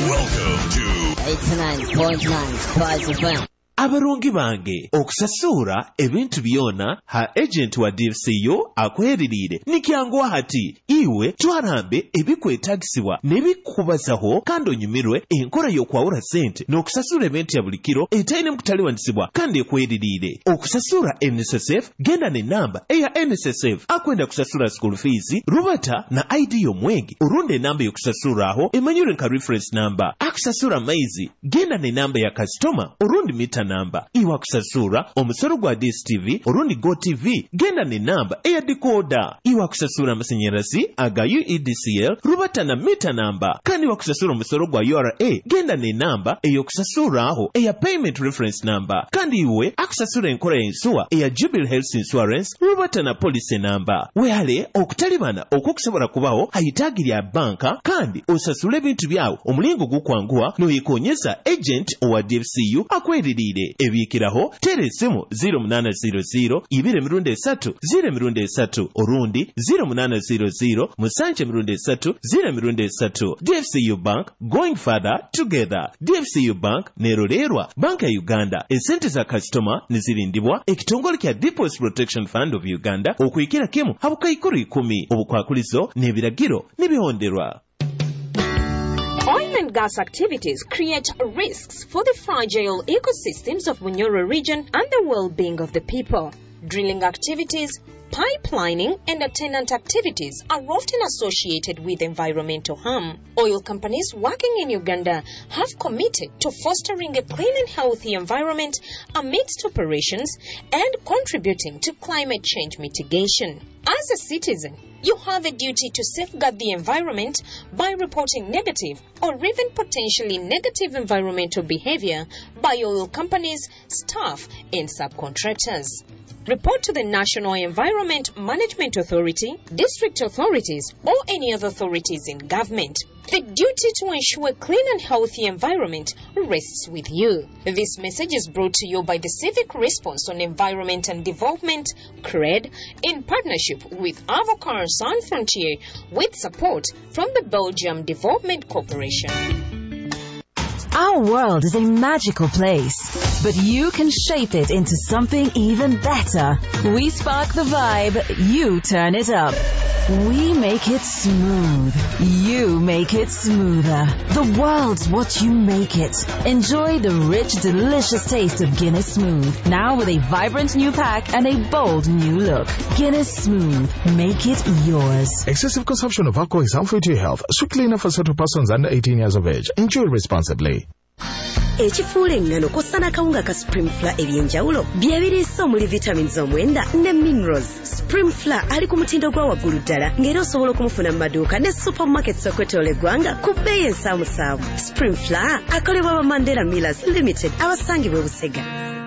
Welcome to 89.9 Spice FM. Abarungi bange okusasura ebintu byona ha agent wa DFCU akweririre nikyanguwa hati iwe twarambe ebikwetagisibwa nebikubazaho kandi onyumirwe enkola y'okwawula sente n'okusasura ebintu ya buli kiro etayina mukutaliwanisibwa kandi ekweririre okusasura NSSF genda ne namba eya NSSF akwenda kusasura school fees rubata na ID y'omwenge orunde enamba y'okusasuraho emanyure nka reference number akusasura maizi genda ne namba ya customer orundi mita namba iwa kusasura omusoro gwa DSTV orundi GoTV genda ne namba eya decoder iwa kusasura amashanyarazi aga UEDCL rubata na mita namba kandi wa kusasura omusoro gwa URA genda ne namba eyo kusasuraho eya payment reference number kandi iwe akusasura enkola y'ensuwa eya Jubilee Health Insurance rubata na policy number wehale okutalibana okukusobola kubaho hayitagirya banka kandi osasula ebintu byawo omulingo gukwanguwa noyekonyeza agent owa DFCU akweririre ebikiraho teresimu 0800 2 3 orundi 0800 musanje 3 DFCU Bank, going further together. DFCU Bank nerolerwa banka ya Uganda esente za customer nizirindibwa ekitongole kya Deposit Protection Fund of Uganda okuyikira kimu habukayikuru 10 obukwakulizo n'ebiragiro n'ebihonderwa. Oil and gas activities create risks for the fragile ecosystems of Bunyoro region and the well-being of the people. Drilling activities, pipelining, and attendant activities are often associated with environmental harm. Oil companies working in Uganda have committed to fostering a clean and healthy environment amidst operations and contributing to climate change mitigation. As a citizen, you have a duty to safeguard the environment by reporting negative or even potentially negative environmental behavior by oil companies, staff, and subcontractors. Report to the National Environment Management Authority, district authorities, or any other authorities in government. The duty to ensure a clean and healthy environment rests with you. This message is brought to you by the Civic Response on Environment and Development, CRED, in partnership with Avocar Sans Frontier, with support from the Belgium Development Corporation. Our world is a magical place, but you can shape it into something even better. We spark the vibe, you turn it up. We make it smooth, you make it smoother. The world's what you make it. Enjoy the rich, delicious taste of Guinness Smooth, now with a vibrant new pack and a bold new look. Guinness Smooth, make it yours. Excessive consumption of alcohol is harmful to your health. Strictly enough for certain persons under 18 years of age. Enjoy responsibly. Ekifuula engano kosa n'akawunga ka Supreme Flour ebyenjawulo bye biriisa omuli vitamins omwenda ne minerals. Supreme Flour ali ku mutindo gwa waggulu ddala ng'era osobola okumufuna mu maduuka ne supermarkets okwetoola eggwanga ku bbeeyi ensaamusaamu. Supreme Flour akolebwa ba Mandela Millers Limited abasangibwa e Busega.